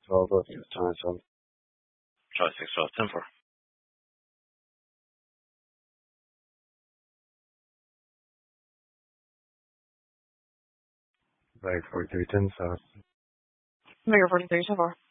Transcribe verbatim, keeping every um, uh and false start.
twelve, six, twenty-seven. Try six, twelve, ten four. Right, forty-three, ten, seven. Maker forty-three, ten four.